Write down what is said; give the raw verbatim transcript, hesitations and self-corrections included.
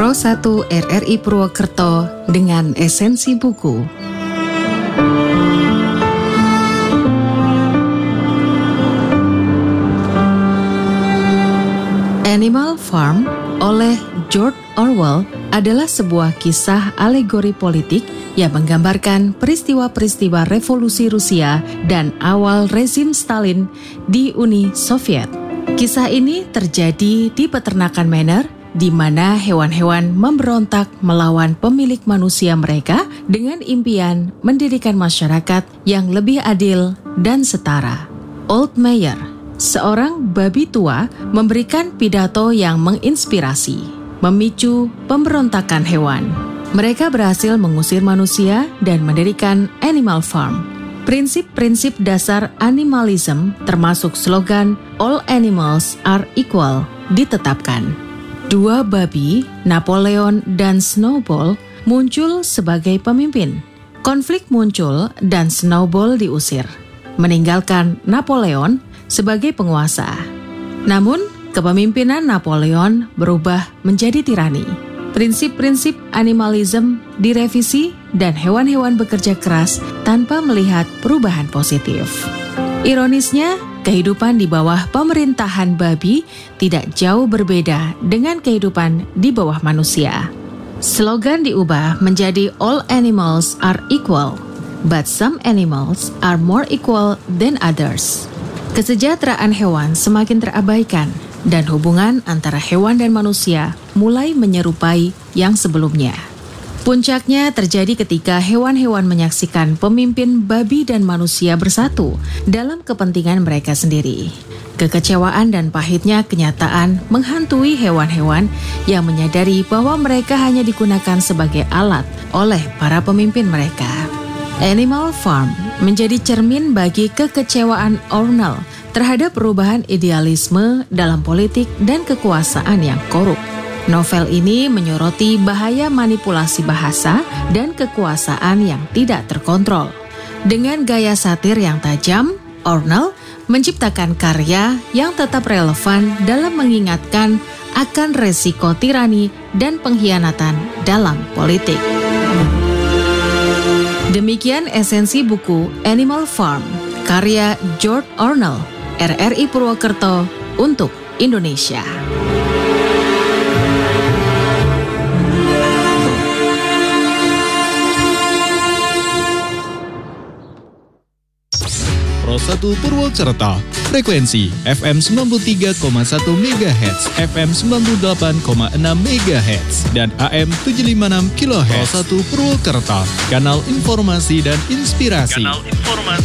Pro satu R R I Purwokerto dengan esensi buku. Animal Farm oleh George Orwell adalah sebuah kisah alegori politik yang menggambarkan peristiwa-peristiwa revolusi Rusia dan awal rezim Stalin di Uni Soviet. Kisah ini terjadi di peternakan Manor, di mana hewan-hewan memberontak melawan pemilik manusia mereka dengan impian mendirikan masyarakat yang lebih adil dan setara. Old Mayer, seorang babi tua, memberikan pidato yang menginspirasi, memicu pemberontakan hewan. Mereka berhasil mengusir manusia dan mendirikan Animal Farm. Prinsip-prinsip dasar animalism termasuk slogan All Animals Are Equal ditetapkan. Dua babi, Napoleon dan Snowball, muncul sebagai pemimpin. Konflik muncul dan Snowball diusir, meninggalkan Napoleon sebagai penguasa. Namun, kepemimpinan Napoleon berubah menjadi tirani. Prinsip-prinsip animalism direvisi dan hewan-hewan bekerja keras tanpa melihat perubahan positif. Ironisnya, kehidupan di bawah pemerintahan babi tidak jauh berbeda dengan kehidupan di bawah manusia. Slogan diubah menjadi All Animals Are Equal, but some animals are more equal than others. Kesejahteraan hewan semakin terabaikan dan hubungan antara hewan dan manusia mulai menyerupai yang sebelumnya. Puncaknya terjadi ketika hewan-hewan menyaksikan pemimpin babi dan manusia bersatu dalam kepentingan mereka sendiri. Kekecewaan dan pahitnya kenyataan menghantui hewan-hewan yang menyadari bahwa mereka hanya digunakan sebagai alat oleh para pemimpin mereka. Animal Farm menjadi cermin bagi kekecewaan Orwell terhadap perubahan idealisme dalam politik dan kekuasaan yang korup. Novel ini menyoroti bahaya manipulasi bahasa dan kekuasaan yang tidak terkontrol. Dengan gaya satir yang tajam, Orwell menciptakan karya yang tetap relevan dalam mengingatkan akan resiko tirani dan pengkhianatan dalam politik. Demikian esensi buku Animal Farm, karya George Orwell, R R I Purwokerto untuk Indonesia. Pro satu Purwokerto, frekuensi F M sembilan puluh tiga koma satu megahertz, F M sembilan puluh delapan koma enam megahertz, dan A M tujuh ratus lima puluh enam kilohertz. Pro satu Purwokerto, kanal informasi dan inspirasi. Kanal informasi.